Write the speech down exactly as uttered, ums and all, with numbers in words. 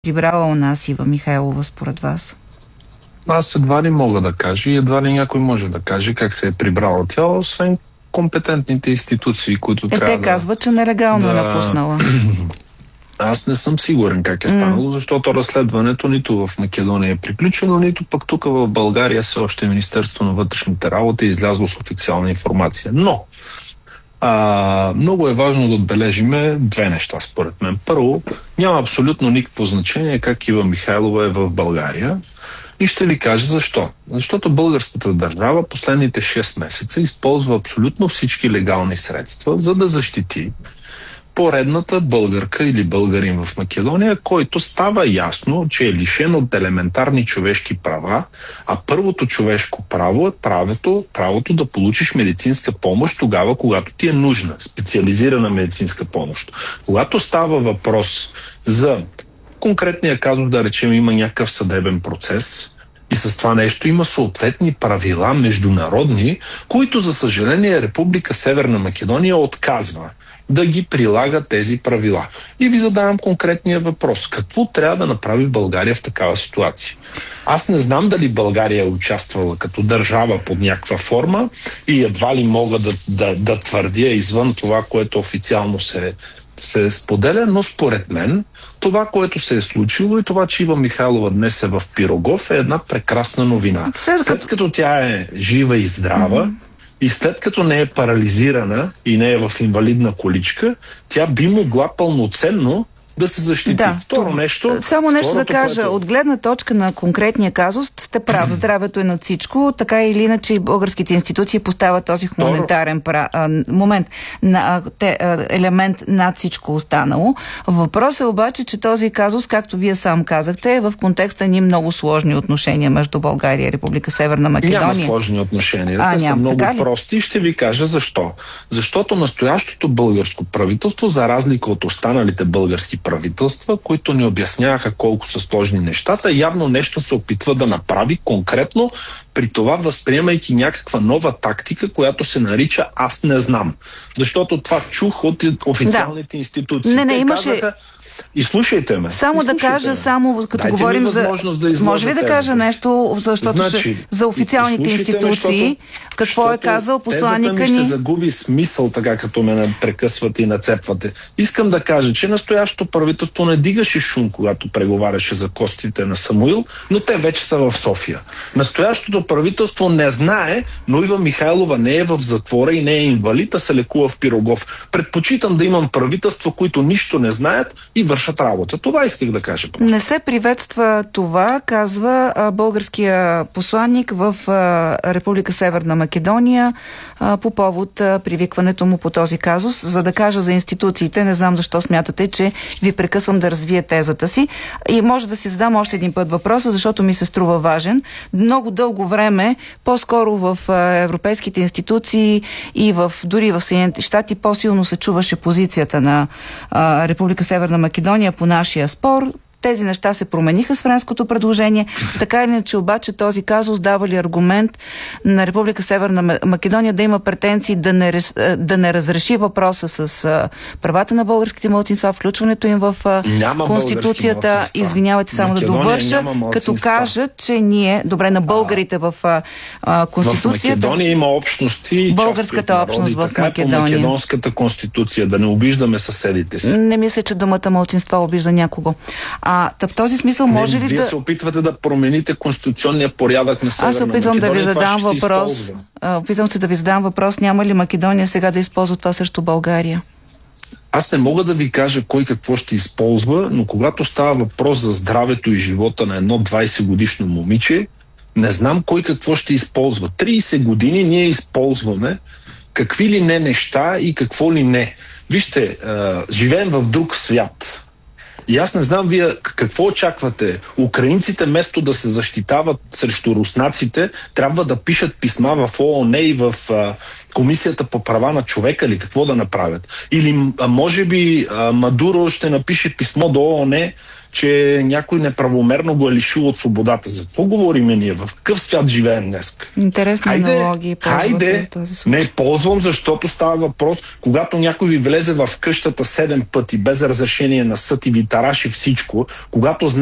прибрала у нас Ива Михайлова според вас? Аз едва ли мога да кажа и едва ли някой може да каже как се е прибрала тя, освен компетентните институции, които е, трябва те да... Те казват, че нелегално да... е напуснала. Аз не съм сигурен как е станало, mm. защото разследването нито в Македония е приключено, нито пък тук в България все още Министерство на вътрешните работи е излязло с официална информация. Но а, много е важно да отбележиме две неща, според мен. Първо, няма абсолютно никакво значение как Ива Михайлова е в България. И ще ви кажа защо. Защото българската държава последните шест месеца използва абсолютно всички легални средства, за да защити поредната българка или българин в Македония, който става ясно, че е лишен от елементарни човешки права, а първото човешко право е правото, правото да получиш медицинска помощ тогава, когато ти е нужна, специализирана медицинска помощ. Когато става въпрос за конкретния казус, да речем, има някакъв съдебен процес и с това нещо има съответни правила международни, които, за съжаление, Република Северна Македония отказва да ги прилага тези правила. И ви задавам конкретния въпрос. Какво трябва да направи България в такава ситуация? Аз не знам дали България е участвала като държава под някаква форма и едва ли мога да, да, да твърдя извън това, което официално се се споделя, но според мен това, което се е случило и това, че Ива Михайлова днес е в Пирогов, е една прекрасна новина. След, след като тя е жива и здрава, mm-hmm. и след като не е парализирана и не е в инвалидна количка, тя би могла пълноценно да се защити. Да, Второ това. нещо... Само нещо да кажа. Което... От гледна точка на конкретния казус сте прав. Здравето е над всичко. Така или иначе и българските институции поставят този хуманитарен пра... а, момент, на, те, а, елемент над всичко останало. Въпросът е обаче, че този казус, както вие сам казахте, е в контекста ни много сложни отношения между България и Република Северна Македония. Няма сложни отношения. А, Те няма, са много така ли? прости и ще ви кажа защо. Защото настоящото българско правителство, за разлика от останалите български правителства, които ни обясняваха колко са сложни нещата, явно нещо се опитва да направи конкретно, при това възприемайки някаква нова тактика, която се нарича "аз не знам". Защото това чух от официалните да. институции. Не, не, Те имаше... казаха, и слушайте ме. Само да кажа, ме. само като Дайте говорим за... Да може ли да кажа нещо, защото значи, ще... за официалните институции, ме, какво е казал посланника ни? Ще загуби смисъл, така като ме прекъсвате и нацепвате. Искам да кажа, че настоящото правителство не дигаше шум, когато преговаряше за костите на Самуил, но те вече са в София. Настоящото правителство не знае, но Ива Михайлова не е в затвора и не е инвалид, а се лекува в Пирогов. Предпочитам да имам правителства, които нищо не знаят и вършат работа. Това исках да кажа. Просто. Не се приветства това, казва а, българския посланник в а, Република Северна Македония а, по повод а, привикването му по този казус. За да кажа за институциите, не знам защо смятате, че ви прекъсвам да развия тезата си. И може да си задам още един път въпроса, защото ми се струва важен. Много дълго време, по-скоро в а, европейските институции и в, дори в Съединените щати, по-силно се чуваше позицията на а, Република Северна Македония по нашия спор. Тези неща се промениха с френското предложение. Така или иначе обаче този казус дава ли аргумент на Република Северна Македония да има претенции да не, да не разреши въпроса с а, правата на българските малцинства, включването им в а, Конституцията. Извинявайте, само Македония да довърша, като кажат, че ние, добре, на българите в а, Конституцията... В Македония има общности, българската общност в Македония. По македонската конституция, да не обиждаме съседите си. Не мисля, че думата малцинства обижда някого. А в този смисъл може не, ли вие да... Вие се опитвате да промените конституционния порядък на Северна Аз се опитвам Македония. да ви задам въпрос. Опитвам се да ви задам въпрос. Няма ли Македония сега да използва това срещу България? Аз не мога да ви кажа кой какво ще използва, но когато става въпрос за здравето и живота на едно двайсет годишно момиче, не знам кой какво ще използва. трийсет години ние използваме какви ли не неща и какво ли не. Вижте, живеем в друг свят. И аз не знам вие какво очаквате. Украинците, вместо да се защитават срещу руснаците, трябва да пишат писма в ООН и в а, Комисията по права на човека или какво да направят. Или а, може би а, Мадуро ще напише писмо до ООН че някой неправомерно го е лишил от свободата. За какво говорим ние? В какъв свят живеем днес? Интересни аналогии хайде, в този случай. Не ползвам, защото става въпрос, когато някой ви влезе в къщата седем пъти без разрешение на съд и ви тараши всичко, когато